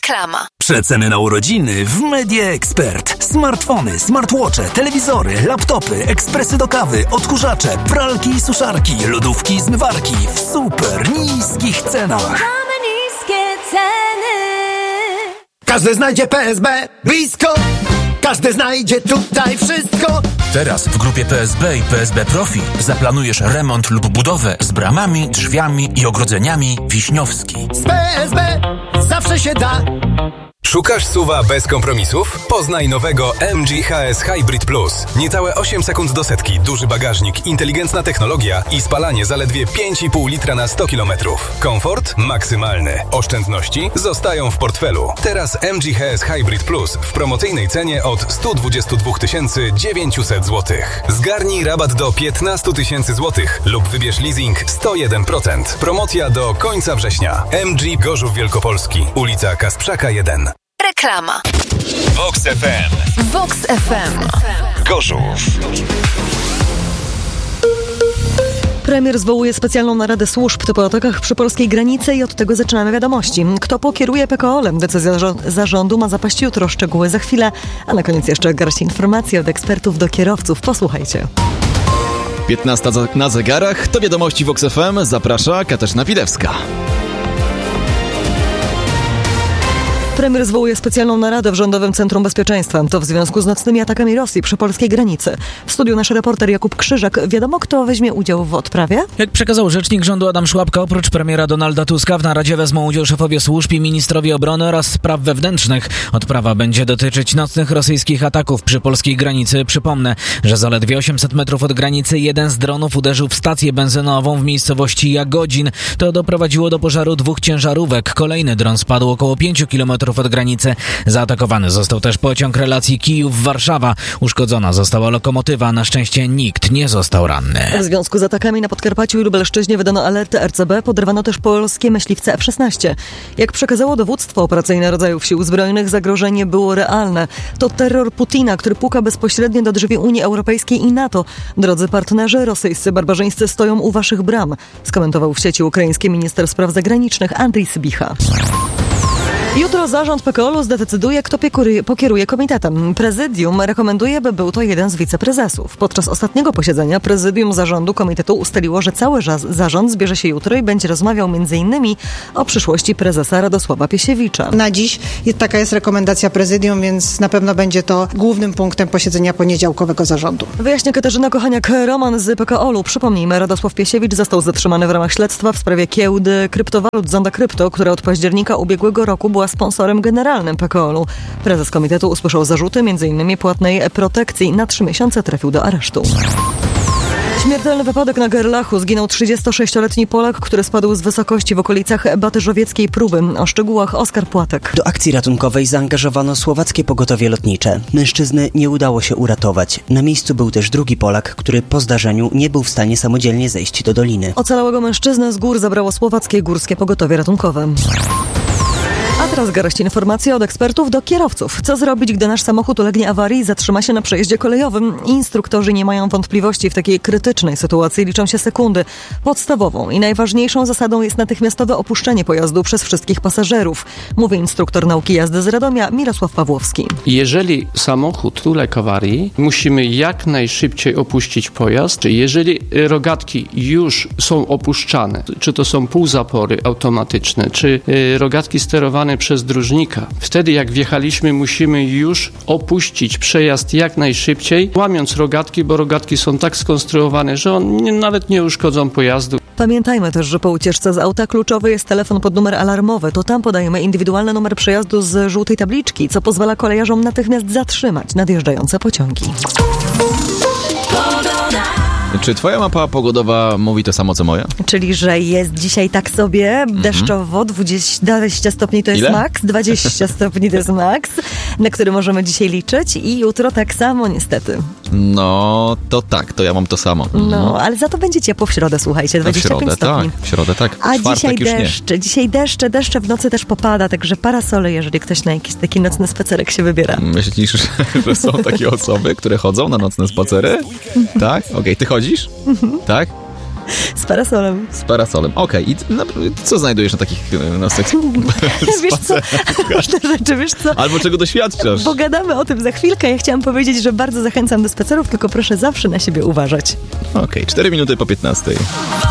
Reklama. Przeceny na urodziny w Media Expert. Smartfony, smartwatche, telewizory, laptopy, ekspresy do kawy, odkurzacze, pralki i suszarki, lodówki i zmywarki w super niskich cenach. Mamy niskie ceny. Każdy znajdzie PSB blisko. Każdy znajdzie tutaj wszystko. Teraz w grupie PSB i PSB Profi zaplanujesz remont lub budowę z bramami, drzwiami i ogrodzeniami Wiśniowski. Z PSB zawsze się da. Szukasz SUV-a bez kompromisów? Poznaj nowego MG HS Hybrid Plus. Niecałe 8 sekund do setki, duży bagażnik, inteligentna technologia i spalanie zaledwie 5,5 litra na 100 km. Komfort maksymalny. Oszczędności zostają w portfelu. Teraz MG HS Hybrid Plus w promocyjnej cenie od 122 900 zł. Zgarnij rabat do 15 000 zł lub wybierz leasing 101%. Promocja do końca września. MG Gorzów Wielkopolski, ulica Kasprzaka 1. Reklama. Vox FM. Vox FM. Gorzów. Premier zwołuje specjalną naradę służb po atakach przy polskiej granicy i od tego zaczynamy wiadomości. Kto pokieruje PKO-em? Decyzja zarządu ma zapaść jutro. Szczegóły za chwilę. A na koniec jeszcze garść informacji od ekspertów do kierowców. Posłuchajcie. 15 na zegarach. To wiadomości Vox FM. Zaprasza Katarzyna Pidewska. Premier zwołuje specjalną naradę w Rządowym Centrum Bezpieczeństwa. To w związku z nocnymi atakami Rosji przy polskiej granicy. W studiu nasz reporter Jakub Krzyżak. Wiadomo, kto weźmie udział w odprawie? Jak przekazał rzecznik rządu Adam Szłapka, oprócz premiera Donalda Tuska w naradzie wezmą udział szefowie służb i ministrowie obrony oraz spraw wewnętrznych. Odprawa będzie dotyczyć nocnych rosyjskich ataków przy polskiej granicy. Przypomnę, że zaledwie 800 metrów od granicy jeden z dronów uderzył w stację benzynową w miejscowości Jagodzin. To doprowadziło do pożaru 2 ciężarówek. Kolejny dron spadł około 5 km od granicy. Zaatakowany został też pociąg relacji Kijów-Warszawa. Uszkodzona została lokomotywa. Na szczęście nikt nie został ranny. W związku z atakami na Podkarpaciu i Lubelszczyźnie wydano alerty RCB. Podrywano też polskie myśliwce F-16. Jak przekazało dowództwo operacyjne rodzajów sił zbrojnych, zagrożenie było realne. To terror Putina, który puka bezpośrednio do drzwi Unii Europejskiej i NATO. Drodzy partnerzy, rosyjscy barbarzyńcy stoją u waszych bram, skomentował w sieci ukraiński minister spraw zagranicznych Andrii Sybicha. Jutro zarząd PKO-u zdecyduje, kto pokieruje komitetem. Prezydium rekomenduje, by był to jeden z wiceprezesów. Podczas ostatniego posiedzenia prezydium zarządu komitetu ustaliło, że cały zarząd zbierze się jutro i będzie rozmawiał m.in. o przyszłości prezesa Radosława Piesiewicza. Na dziś taka jest rekomendacja prezydium, więc na pewno będzie to głównym punktem posiedzenia poniedziałkowego zarządu. Wyjaśnia Katarzyna Kochaniak-Roman z PKO-u. Przypomnijmy, Radosław Piesiewicz został zatrzymany w ramach śledztwa w sprawie giełdy kryptowalut Zonda Krypto, która od października ubiegłego roku była sponsorem generalnym PKO-u. Prezes komitetu usłyszał zarzuty m.in. płatnej protekcji. Na 3 miesiące trafił do aresztu. Śmiertelny wypadek na Gerlachu. Zginął 36-letni Polak, który spadł z wysokości w okolicach Batyżowieckiej Próby. O szczegółach Oskar Płatek. Do akcji ratunkowej zaangażowano słowackie pogotowie lotnicze. Mężczyzny nie udało się uratować. Na miejscu był też drugi Polak, który po zdarzeniu nie był w stanie samodzielnie zejść do doliny. Ocalałego mężczyznę z gór zabrało słowackie górskie pogotowie ratunkowe. A teraz garść informacji od ekspertów do kierowców. Co zrobić, gdy nasz samochód ulegnie awarii i zatrzyma się na przejeździe kolejowym? Instruktorzy nie mają wątpliwości. W takiej krytycznej sytuacji liczą się sekundy. Podstawową i najważniejszą zasadą jest natychmiastowe opuszczenie pojazdu przez wszystkich pasażerów. Mówi instruktor nauki jazdy z Radomia Mirosław Pawłowski. Jeżeli samochód uległ awarii, musimy jak najszybciej opuścić pojazd. Jeżeli rogatki już są opuszczane, czy to są półzapory automatyczne, czy rogatki sterowane przez dróżnika. Wtedy jak wjechaliśmy, musimy już opuścić przejazd jak najszybciej, łamiąc rogatki, bo rogatki są tak skonstruowane, że nawet nie uszkodzą pojazdu. Pamiętajmy też, że po ucieczce z auta kluczowy jest telefon pod numer alarmowy. To tam podajemy indywidualny numer przejazdu z żółtej tabliczki, co pozwala kolejarzom natychmiast zatrzymać nadjeżdżające pociągi. Czy twoja mapa pogodowa mówi to samo, co moja? Czyli, że jest dzisiaj tak sobie deszczowo, 20 stopni to jest Ile? maks, 20 stopni to jest maks, na który możemy dzisiaj liczyć i jutro tak samo niestety. No, to tak, to ja mam to samo. No, ale za to będzie ciepło w środę, słuchajcie, 25 stopni. W środę tak. A Czwartek dzisiaj deszcze w nocy też popada, także parasole, jeżeli ktoś na jakiś taki nocny spacerek się wybiera. Myślisz, że są takie osoby, które chodzą na nocne spacery? Tak? Okej, ty chodzisz? Tak? Z parasolem. Z parasolem. Okej. I co znajdujesz na takich Wiesz co? Różne rzeczy, wiesz co? Albo czego doświadczasz? Pogadamy o tym za chwilkę. Ja chciałam powiedzieć, że bardzo zachęcam do spacerów, tylko proszę zawsze na siebie uważać. Okej, 4 minuty po 15.